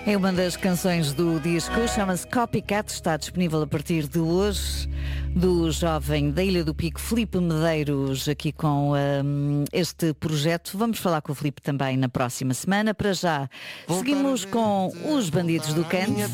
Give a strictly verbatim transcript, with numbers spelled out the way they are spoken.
É uma das canções do disco, chama-se Copycat, está disponível a partir de hoje, do jovem da Ilha do Pico, Filipe Medeiros, aqui com um, este projeto. Vamos falar com o Filipe também na próxima semana. Para já, seguimos com os Bandidos do Cante.